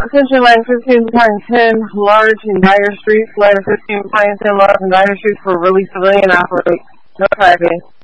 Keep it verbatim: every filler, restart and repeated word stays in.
Attention line fifteen point ten, large in Dyer Street, line fifteen point ten, large in Dyer Street for release civilian operate. No tracking.